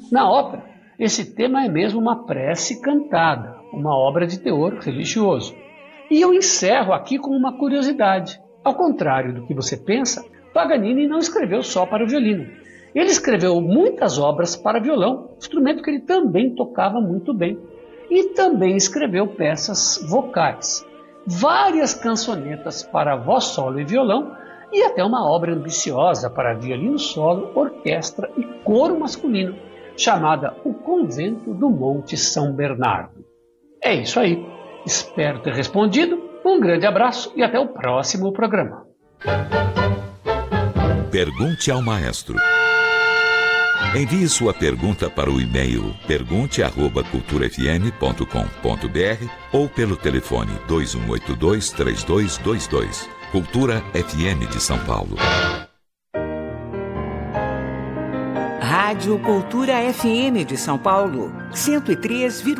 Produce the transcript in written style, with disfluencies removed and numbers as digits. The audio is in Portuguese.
Na ópera, esse tema é mesmo uma prece cantada, uma obra de teor religioso. E eu encerro aqui com uma curiosidade. Ao contrário do que você pensa, Paganini não escreveu só para o violino. Ele escreveu muitas obras para violão, instrumento que ele também tocava muito bem. E também escreveu peças vocais, várias cançonetas para voz solo e violão, e até uma obra ambiciosa para violino solo, orquestra e coro masculino, chamada O Convento do Monte São Bernardo. É isso aí. Espero ter respondido. Um grande abraço e até o próximo programa. Pergunte ao maestro. Envie sua pergunta para o e-mail pergunte@culturafm.com.br ou pelo telefone 2182-3222. Cultura FM de São Paulo. Rádio Cultura FM de São Paulo, 103,1.